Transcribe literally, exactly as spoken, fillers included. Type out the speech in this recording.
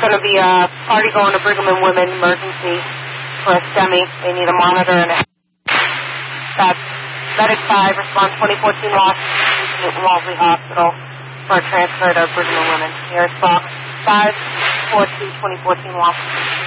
going to be a party going to Brigham and Women emergency for a STEMI. They need a monitor and a... That's Medic five, respond twenty fourteen Washington, Newton Wellesley Hospital for a transfer to Brigham and Women. Here's Fox five four two twenty fourteen Washington.